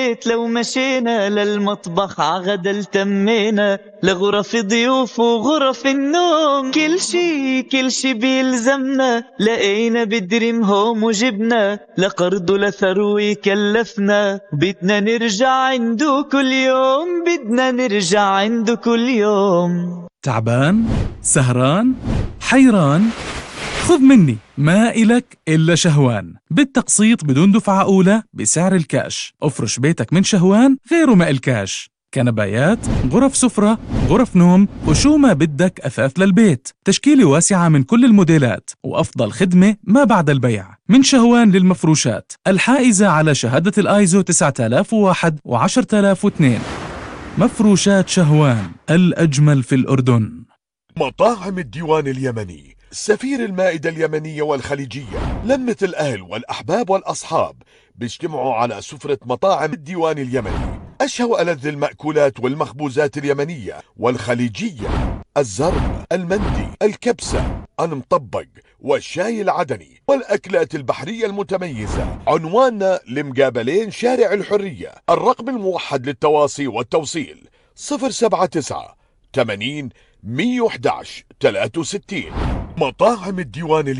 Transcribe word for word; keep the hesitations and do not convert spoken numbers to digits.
لو مشينا للمطبخ عغدا التمينا لغرف ضيوف وغرف النوم، كل شي كل شي بيلزمنا لقينا بدريم هوم وجبنا لقرض ولثروي كلفنا، بدنا نرجع عنده كل يوم بدنا نرجع عنده كل يوم. تعبان؟ سهران؟ حيران؟ خذ مني، ما إلك إلا شهوان، بالتقسيط بدون دفعة أولى بسعر الكاش. افرش بيتك من شهوان غيره ما الكاش، كنبايات، غرف سفرة، غرف نوم، وشو ما بدك أثاث للبيت. تشكيلة واسعة من كل الموديلات وأفضل خدمة ما بعد البيع. من شهوان للمفروشات الحائزة على شهادة الآيزو تسعة آلاف وواحد وعشرة آلاف واثنين. مفروشات شهوان، الأجمل في الأردن. مطاعم الديوان اليمني، سفير المائدة اليمنية والخليجية، لمة الأهل والأحباب والأصحاب بيجتمعوا على سفرة مطاعم الديوان اليمني. أشهى وألذ المأكولات والمخبوزات اليمنية والخليجية، الزرب، المندي، الكبسة، المطبق والشاي العدني والأكلات البحرية المتميزة. عنواننا لمقابلين شارع الحرية. الرقم الموحد للتواصي والتوصيل صفر سبعة تسعة ثمانين مية وإحدى عشر ثلاثة وستين. مطاعم الديوان